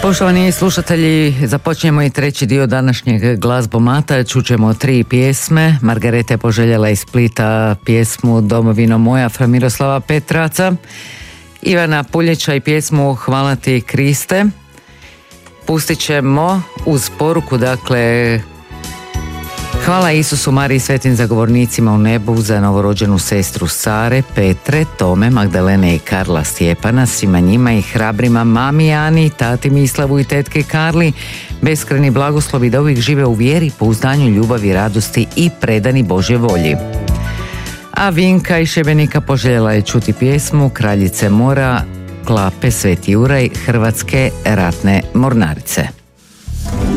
Poštovani slušatelji, započnemo i treći dio današnjeg glazbomata. Čućemo 3 pjesme. Margareta je poželjela iz Splita pjesmu Domovino moja fra Miroslava Petraca, Ivana Puljića i pjesmu Hvala ti Kriste. Pustit ćemo uz poruku, dakle, hvala Isusu, Mariji, svetim zagovornicima u nebu za novorođenu sestru Sare, Petre, Tome, Magdalene i Karla Stjepana, svima njima i hrabrima mami Ani, tati Mislavu i tetke Karli, beskrajni blagoslovi da uvijek žive u vjeri, pouzdanju, ljubavi, radosti i predani Božje volji. A Vinka iz Šibenika poželjela je čuti pjesmu Kraljice mora, Klape Sveti Juraj, Hrvatske ratne mornarice.